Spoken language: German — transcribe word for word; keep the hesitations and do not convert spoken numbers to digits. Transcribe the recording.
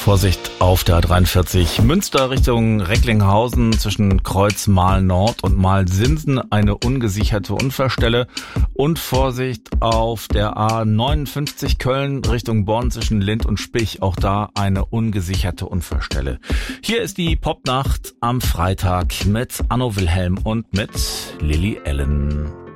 Vorsicht auf der A dreiundvierzig Münster Richtung Recklinghausen zwischen Kreuz Mahl Nord und Mahl Sinsen eine ungesicherte Unfallstelle und Vorsicht auf der A neunundfünfzig Köln Richtung Bonn zwischen Lind und Spich, auch da eine ungesicherte Unfallstelle. Hier ist die Popnacht am Freitag mit Anno Wilhelm und mit Lily Allen.